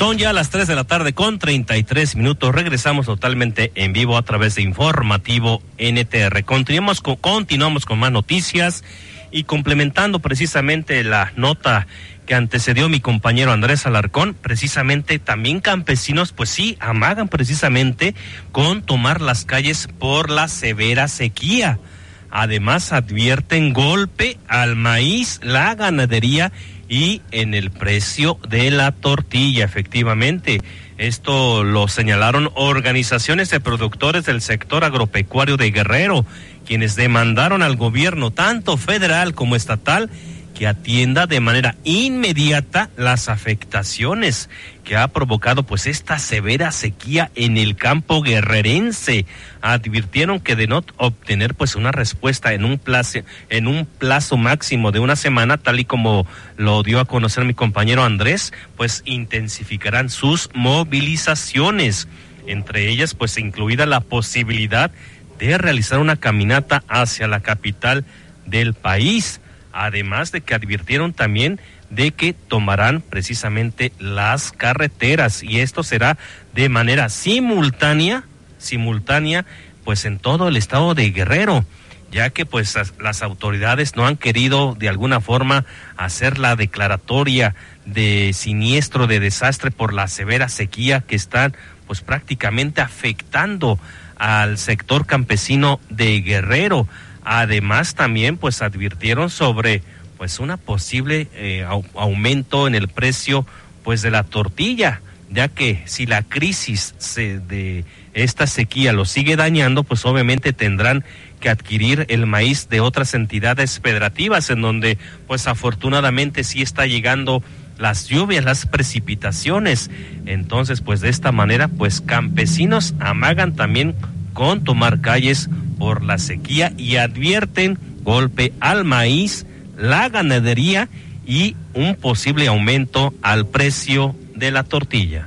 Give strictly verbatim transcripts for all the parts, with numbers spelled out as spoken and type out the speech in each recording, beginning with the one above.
Son ya las tres de la tarde con treinta y tres minutos. Regresamos totalmente en vivo a través de Informativo N T R. Continuamos con, continuamos con más noticias y complementando precisamente la nota que antecedió mi compañero Andrés Alarcón, precisamente también campesinos, pues sí, amagan precisamente con tomar las calles por la severa sequía. Además advierten golpe al maíz, la ganadería y en el precio de la tortilla, efectivamente. Esto lo señalaron organizaciones de productores del sector agropecuario de Guerrero, quienes demandaron al gobierno, tanto federal como estatal, que atienda de manera inmediata las afectaciones que ha provocado pues esta severa sequía en el campo guerrerense. Advirtieron que de no obtener pues una respuesta en un plazo, en un plazo máximo de una semana, tal y como lo dio a conocer mi compañero Andrés, pues intensificarán sus movilizaciones, entre ellas pues incluida la posibilidad de realizar una caminata hacia la capital del país. Además de que advirtieron también de que tomarán precisamente las carreteras, y esto será de manera simultánea, simultánea, pues en todo el estado de Guerrero, ya que pues las autoridades no han querido de alguna forma hacer la declaratoria de siniestro, de desastre por la severa sequía que están pues prácticamente afectando al sector campesino de Guerrero. Además también pues advirtieron sobre pues una posible eh, au- aumento en el precio pues de la tortilla, ya que si la crisis se, de esta sequía lo sigue dañando, pues obviamente tendrán que adquirir el maíz de otras entidades federativas, en donde pues afortunadamente sí está llegando las lluvias, las precipitaciones. Entonces pues de esta manera pues campesinos amagan también con tomar calles por la sequía y advierten golpe al maíz, la ganadería y un posible aumento al precio de la tortilla.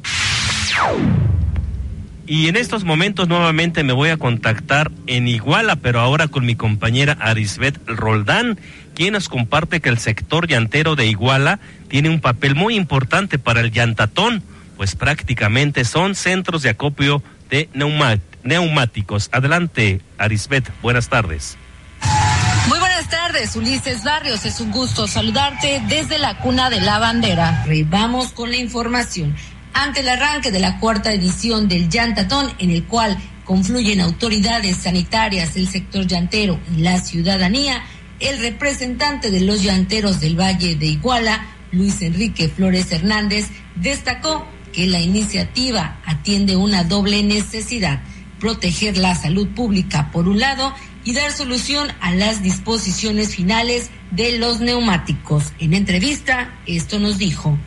Y en estos momentos nuevamente me voy a contactar en Iguala, pero ahora con mi compañera Arisbeth Roldán, quien nos comparte que el sector llantero de Iguala tiene un papel muy importante para el llantatón, pues prácticamente son centros de acopio de neumáticos. neumáticos. Adelante, Arisbeth, buenas tardes. Muy buenas tardes, Ulises Barrios, es un gusto saludarte desde la cuna de la bandera. Vamos con la información. Ante el arranque de la cuarta edición del Llantatón, en el cual confluyen autoridades sanitarias, el sector llantero y la ciudadanía, el representante de los llanteros del Valle de Iguala, Luis Enrique Flores Hernández, destacó que la iniciativa atiende una doble necesidad: proteger la salud pública por un lado y dar solución a las disposiciones finales de los neumáticos. En entrevista, esto nos dijo.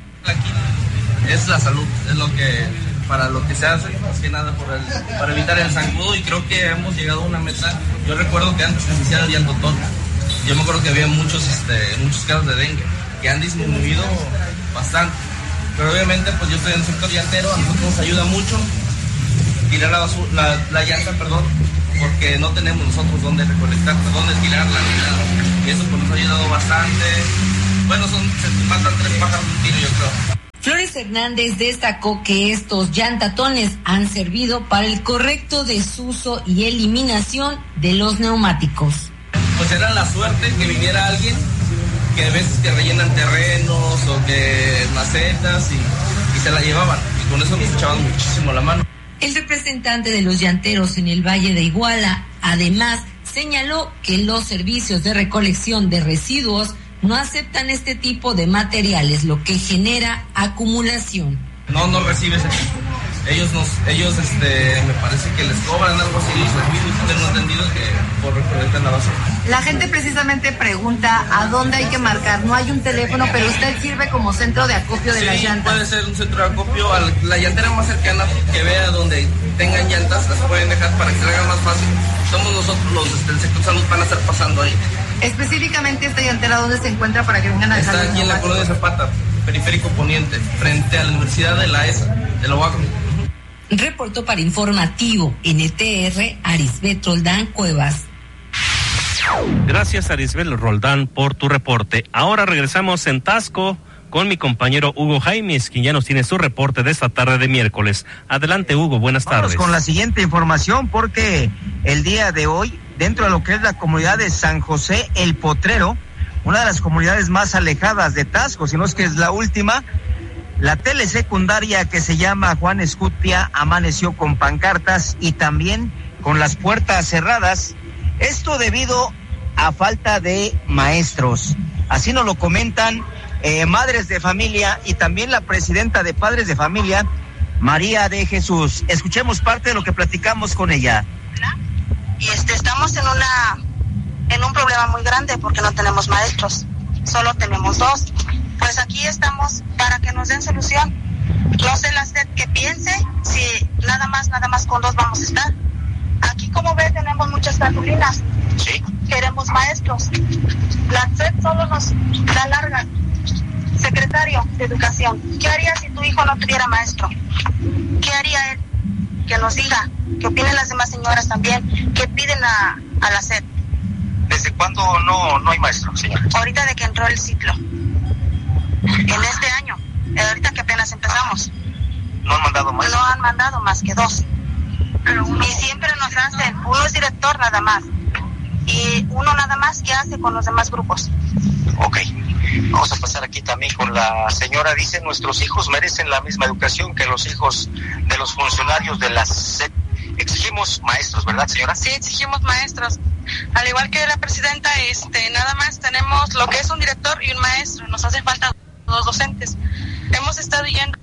Aquí es la salud, es lo que, para lo que se hace, más que nada por el, para evitar el zancudo, y creo que hemos llegado a una meta. Yo recuerdo que antes de iniciar el llantotón, yo me acuerdo que había muchos, este, muchos casos de dengue, que han disminuido bastante. Pero obviamente pues yo estoy en el sector llantero, a nosotros nos ayuda mucho tirar la, basura, la, la llanta, perdón, porque no tenemos nosotros dónde recolectar, dónde tirarla, ni nada. Y eso pues nos ha ayudado bastante. Bueno, son, se matan tres pájaros de un tiro, yo creo. Flores Hernández destacó que estos llantatones han servido para el correcto desuso y eliminación de los neumáticos. Pues era la suerte que viniera alguien que a veces que rellenan terrenos o que macetas y, y se la llevaban, y con eso nos echaban muchísimo la mano. El representante de los llanteros en el Valle de Iguala, además, señaló que los servicios de recolección de residuos no aceptan este tipo de materiales, lo que genera acumulación. No, no recibe ese tipo. Ellos nos, ellos este, me parece que les cobran algo así, y tengo entendido que por recolectar la basura. La gente precisamente pregunta a dónde hay que marcar. No hay un teléfono, pero usted sirve como centro de acopio de sí, las llantas. Puede ser un centro de acopio. A la llantera más cercana que vea donde tengan llantas, las pueden dejar para que se haga más fácil. Somos nosotros los del sector salud, van a estar pasando ahí. Específicamente esta llantera, ¿dónde se encuentra para que vengan a dejar? Está aquí en la colonia Zapata, periférico poniente, frente a la Universidad de la E S A, de la U A C M. Reportó para Informativo N T R, Arisbeth Roldán Cuevas. Gracias, Arisbeth Roldán, por tu reporte. Ahora regresamos en Tasco con mi compañero Hugo Jaimes, quien ya nos tiene su reporte de esta tarde de miércoles. Adelante, Hugo, buenas tardes. Vamos con la siguiente información, porque el día de hoy, dentro de lo que es la comunidad de San José El Potrero, una de las comunidades más alejadas de Taxco, si no es que es la última, la telesecundaria que se llama Juan Escutia amaneció con pancartas y también con las puertas cerradas. Esto debido a falta de maestros. Así nos lo comentan eh, madres de familia y también la presidenta de padres de familia, María de Jesús. Escuchemos parte de lo que platicamos con ella. Y este, estamos en una en un problema muy grande porque no tenemos maestros, solo tenemos dos. Pues aquí estamos para que nos den solución. No sé la SED que piense si nada más, nada más con dos vamos a estar. Aquí, como ve, tenemos muchas cartulinas. Sí. Queremos maestros. La SED solo nos da larga. Secretario de Educación, ¿qué haría si tu hijo no tuviera maestro? ¿Qué haría él? Que nos diga, que opinen las demás señoras también, que piden a, a la SED. ¿Desde cuándo no, no hay maestro, señor? Ahorita de que entró el ciclo. En este año, ahorita que apenas empezamos. ¿No han mandado más? No han mandado más que dos. Y siempre nos hacen, uno es director nada más. Y uno nada más que hace con los demás grupos. Ok. Vamos a pasar aquí también con la señora. Dice, nuestros hijos merecen la misma educación que los hijos de los funcionarios de la SED. Exigimos maestros, ¿verdad, señora? Sí, exigimos maestros. Al igual que la presidenta, este, nada más tenemos lo que es un director y un maestro. Nos hacen falta dos docentes. Hemos estado yendo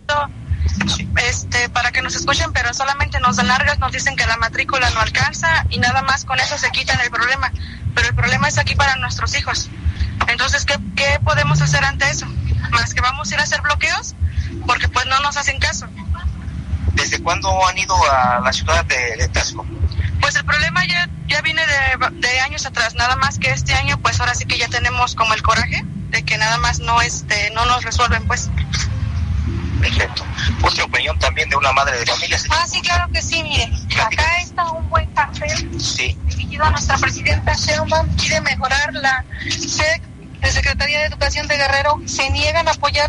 este, para que nos escuchen, pero solamente nos dan largas, nos dicen que la matrícula no alcanza y nada más con eso se quitan el problema. Pero el problema es aquí para nuestros hijos. Entonces, ¿qué, qué podemos hacer ante eso? Más que vamos a ir a hacer bloqueos, porque pues no nos hacen caso. ¿Desde cuándo han ido a la ciudad de, de Taxco? Pues el problema ya, ya viene de, de años atrás, nada más que este año, pues ahora sí que ya tenemos como el coraje de que nada más no este no nos resuelven, pues. Perfecto. ¿Vuestra opinión también de una madre de familia? Ah, sí, claro que sí, mire. Acá está un buen cartel sí. dirigido a nuestra presidenta Sheinbaum. Quiere mejorar la S E C, de Secretaría de Educación de Guerrero. Se niegan a apoyar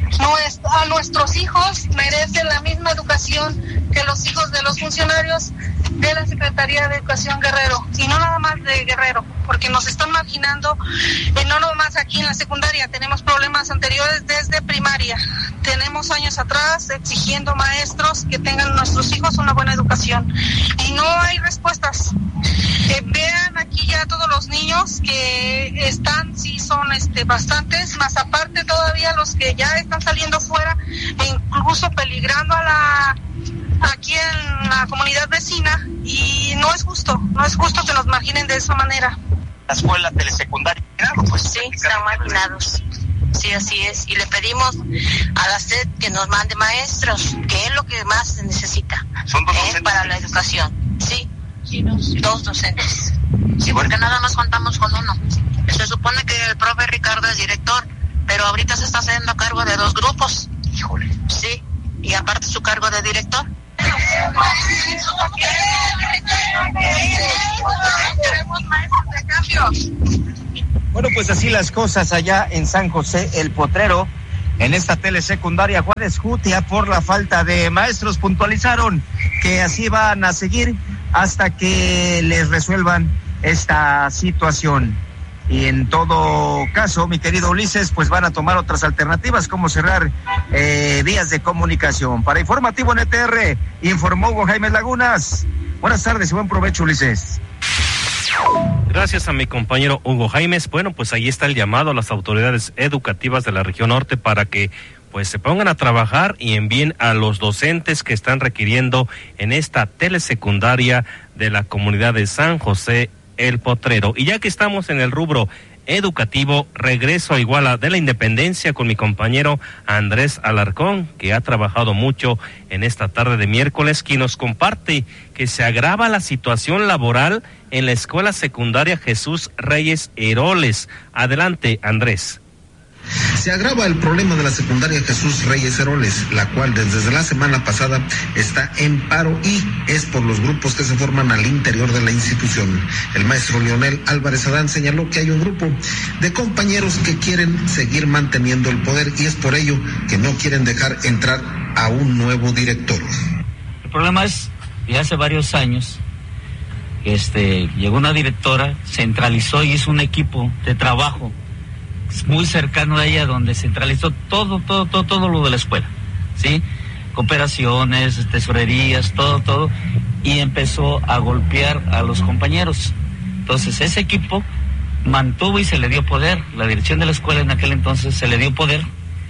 a nuestros hijos. Merecen la misma educación que los hijos de los funcionarios de la Secretaría de Educación Guerrero. Y no nada más de Guerrero, porque nos están marginando, y no nomás aquí en la secundaria. Tenemos problemas anteriores desde primaria. Tenemos años atrás exigiendo maestros que tengan nuestros hijos una buena educación. Y no hay respuestas. Eh, vean aquí ya todos los niños que están, sí son este bastantes, más aparte todavía los que ya están saliendo fuera e incluso peligrando a la aquí en la comunidad vecina, y no es justo, no es justo que nos marginen de esa manera. La escuela telesecundaria, pues sí, están marginados. Sí, así es. Y le pedimos a la SED que nos mande maestros, que es lo que más se necesita. ¿Son dos eh, docentes? Para la educación. Sí, sí dos. dos docentes. Sí, porque nada más contamos con uno. Se supone que el profe Ricardo es director, pero ahorita se está haciendo cargo de dos grupos. Híjole. Sí, y aparte su cargo de director. Queremos maestros de cambio. Bueno, pues así las cosas allá en San José El Potrero, en esta telesecundaria Juan Escutia, por la falta de maestros. Puntualizaron que así van a seguir hasta que les resuelvan esta situación. Y en todo caso, mi querido Ulises, pues van a tomar otras alternativas, como cerrar eh, vías de comunicación. Para Informativo N T R, informó Hugo Jaime Lagunas. Buenas tardes y buen provecho, Ulises. Gracias a mi compañero Hugo Jaimes. Bueno, pues ahí está el llamado a las autoridades educativas de la región norte para que pues se pongan a trabajar y envíen a los docentes que están requiriendo en esta telesecundaria de la comunidad de San José El Potrero. Y ya que estamos en el rubro educativo, regreso a Iguala de la Independencia con mi compañero Andrés Alarcón, que ha trabajado mucho en esta tarde de miércoles, quien nos comparte que se agrava la situación laboral en la escuela secundaria Jesús Reyes Heroles. Adelante, Andrés. Se agrava el problema de la secundaria Jesús Reyes Heroles, la cual desde la semana pasada está en paro y es por los grupos que se forman al interior de la institución. El maestro Leonel Álvarez Adán señaló que hay un grupo de compañeros que quieren seguir manteniendo el poder y es por ello que no quieren dejar entrar a un nuevo director. El problema es que hace varios años este, llegó una directora, centralizó y hizo un equipo de trabajo muy cercano a ella, donde centralizó todo, todo, todo, todo lo de la escuela, ¿sí? Cooperaciones, tesorerías, todo, todo, y empezó a golpear a los compañeros. Entonces, ese equipo mantuvo y se le dio poder. La dirección de la escuela en aquel entonces se le dio poder,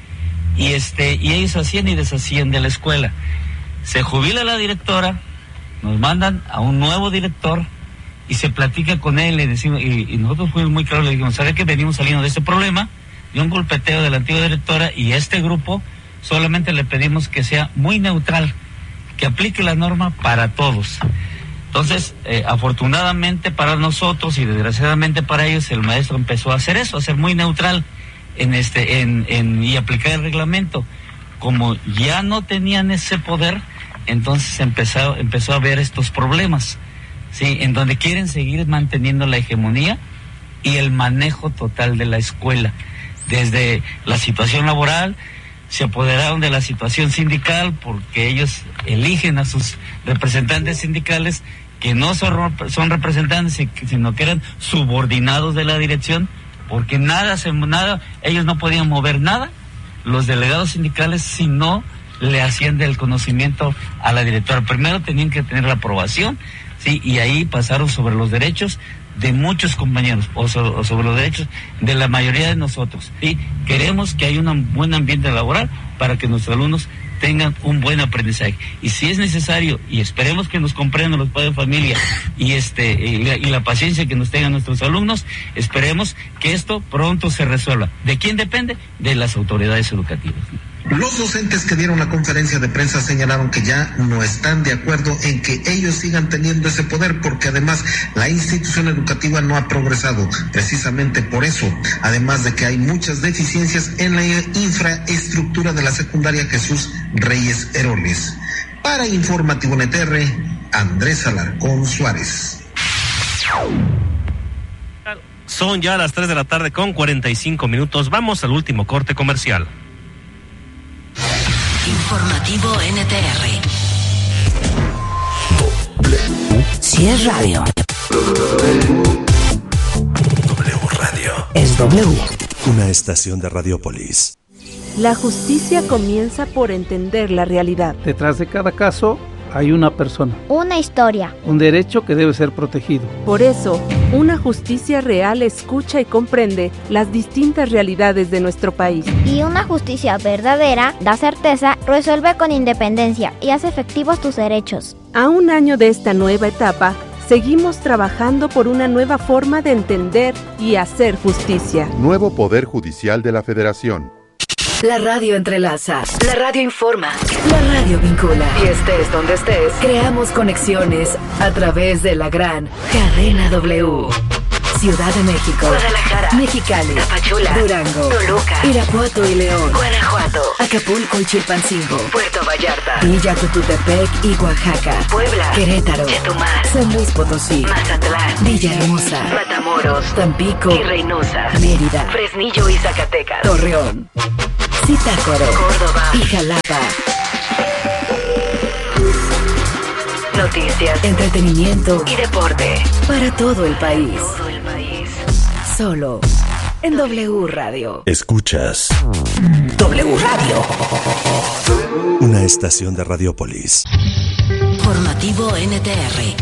y este, y ellos hacían y deshacían de la escuela. Se jubila la directora, nos mandan a un nuevo director, y se platica con él, le decimos, y, y nosotros fuimos muy claros, le dijimos, ¿sabe que venimos saliendo de este problema? De un golpeteo de la antigua directora, y a este grupo solamente le pedimos que sea muy neutral, que aplique la norma para todos. Entonces, eh, afortunadamente para nosotros y desgraciadamente para ellos, el maestro empezó a hacer eso, a ser muy neutral en este, en, en, y aplicar el reglamento. Como ya no tenían ese poder, entonces empezó, empezó a haber estos problemas. Sí, en donde quieren seguir manteniendo la hegemonía y el manejo total de la escuela. Desde la situación laboral, se apoderaron de la situación sindical porque ellos eligen a sus representantes sindicales que no son, son representantes, sino que eran subordinados de la dirección, porque nada, se, nada, ellos no podían mover nada, los delegados sindicales, si no le hacían del conocimiento a la directora. Primero tenían que tener la aprobación, sí, y ahí pasaron sobre los derechos de muchos compañeros, o, so, o sobre los derechos de la mayoría de nosotros. Sí, queremos que haya un buen ambiente laboral para que nuestros alumnos tengan un buen aprendizaje. Y si es necesario, y esperemos que nos comprendan los padres de familia y este y la, y la paciencia que nos tengan nuestros alumnos, esperemos que esto pronto se resuelva. ¿De quién depende? De las autoridades educativas. Los docentes que dieron la conferencia de prensa señalaron que ya no están de acuerdo en que ellos sigan teniendo ese poder, porque además la institución educativa no ha progresado, precisamente por eso, además de que hay muchas deficiencias en la infraestructura de la secundaria Jesús Reyes Heroles. Para Informativo N T R, Andrés Alarcón Suárez. Son ya las tres de la tarde con cuarenta y cinco minutos. Vamos al último corte comercial. Informativo N T R. Si es radio. W Radio. Es W. Una estación de Radiopolis. La justicia comienza por entender la realidad. Detrás de cada caso hay una persona. Una historia. Un derecho que debe ser protegido. Por eso, una justicia real escucha y comprende las distintas realidades de nuestro país. Y una justicia verdadera da certeza, resuelve con independencia y hace efectivos tus derechos. A un año de esta nueva etapa, seguimos trabajando por una nueva forma de entender y hacer justicia. Nuevo Poder Judicial de la Federación. La radio entrelaza, la radio informa, la radio vincula. Y estés donde estés, creamos conexiones a través de la gran cadena W. Ciudad de México, Guadalajara, Mexicali, Tapachula, Durango, Toluca, Irapuato y León, Guanajuato, Acapulco y Chilpancingo, Puerto Vallarta, Villa Cotutepec y Oaxaca, Puebla, Querétaro, Chetumal, San Luis Potosí, Mazatlán, Villahermosa, Matamoros, Tampico y Reynosa, Mérida, Fresnillo y Zacatecas, Torreón, Zitácuaro, Córdoba y Jalapa. Noticias, entretenimiento y deporte para todo el país. Todo el país. Solo en W Radio. Escuchas W Radio. Una estación de Radiopolis. Informativo N T R.